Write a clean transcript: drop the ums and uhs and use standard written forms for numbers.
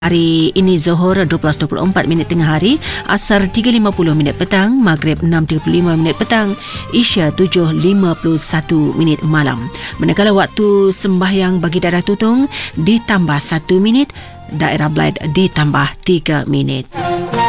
Hari ini Zohor 12.24 minit tengah hari, Asar 3.50 minit petang, Maghrib 6.35 minit petang, Isya 7.51 minit malam. Manakala waktu sembahyang bagi daerah Tutong ditambah 1 minit, daerah Blaid ditambah 3 minit.